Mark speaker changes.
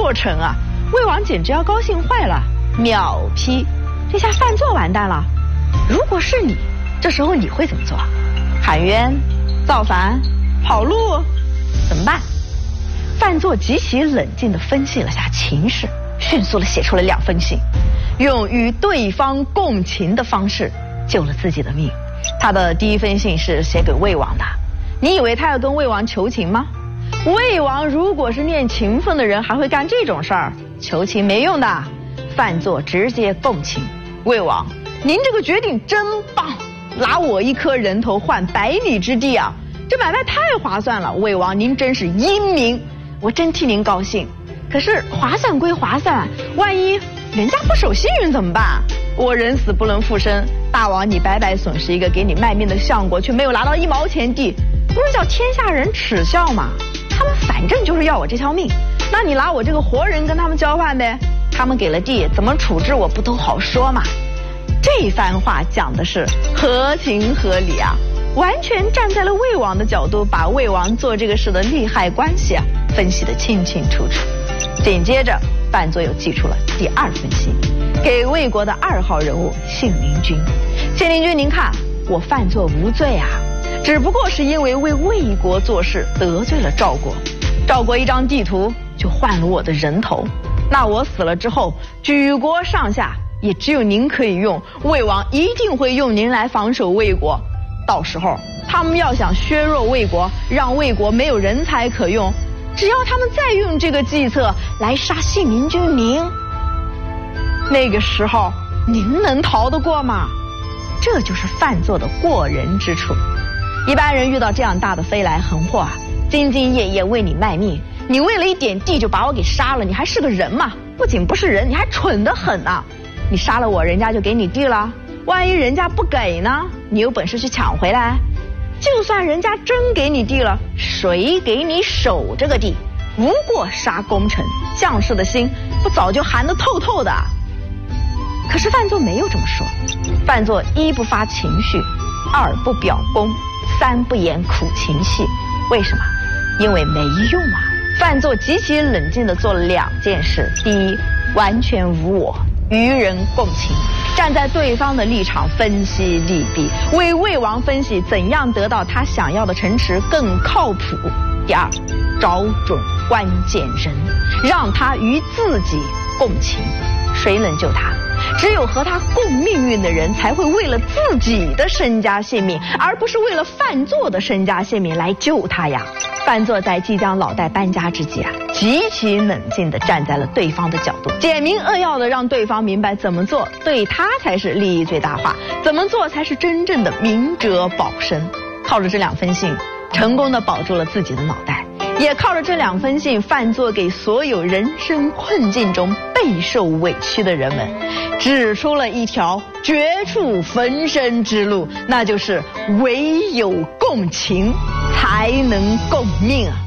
Speaker 1: 做成啊！魏王简直要高兴坏了，秒批，这下范作完蛋了。如果是你，这时候你会怎么做？喊冤、造反、跑路，怎么办？范作极其冷静地分析了下情势，迅速地写出了2封信，用与对方共情的方式救了自己的命。他的第1封信是写给魏王的，你以为他要跟魏王求情吗？魏王如果是念情分的人，还会干这种事儿？求情没用的。范作直接共情，魏王，您这个决定真棒，拿我1颗人头换100里之地啊，这买卖太划算了。魏王，您真是英明，我真替您高兴。可是划算归划算，万一人家不守信用怎么办？我人死不能复生，大王你白白损失一个给你卖命的相国，却没有拿到1毛钱地，不是叫天下人耻笑吗？他们反正就是要我这条命，那你拿我这个活人跟他们交换呗，他们给了地，怎么处置我不都好说嘛？这番话讲的是合情合理啊，完全站在了魏王的角度，把魏王做这个事的利害关系分析得清清楚楚。紧接着范作又寄出了第2封信，给魏国的2号人物信陵君。信陵君，您看我范作无罪啊，只不过是因为为魏国做事得罪了赵国，赵国1张地图就换了我的人头，那我死了之后，举国上下也只有您可以用，魏王一定会用您来防守魏国。到时候他们要想削弱魏国，让魏国没有人才可用，只要他们再用这个计策来杀信陵君您，那个时候您能逃得过吗？这就是范作的过人之处。一般人遇到这样大的飞来横祸啊，兢兢业业为你卖命，你为了1点地就把我给杀了，你还是个人吗？不仅不是人，你还蠢得很啊！你杀了我，人家就给你地了，万一人家不给呢？你有本事去抢回来。就算人家真给你地了，谁给你守这个地？无过杀功臣，将士的心不早就寒得透透的？可是范作没有这么说，范作1不发情绪，2不表功，3不演苦情戏。为什么？因为没用啊！范作极其冷静地做了2件事：第一，完全无我，与人共情，站在对方的立场分析利弊，为魏王分析怎样得到他想要的城池更靠谱。第2，找准关键人，让他与自己共情。谁能救他？只有和他共命运的人才会为了自己的身家性命，而不是为了范作的身家性命来救他呀。范作在即将老带搬家之际啊，极其冷静地站在了对方的角度，简明扼要地让对方明白怎么做对他才是利益最大化，怎么做才是真正的明哲保身。靠着这2封信，成功地保住了自己的脑袋，也靠着这2封信，范作给所有人生困境中备受委屈的人们指出了一条绝处逢生之路，那就是唯有共情才能共命啊。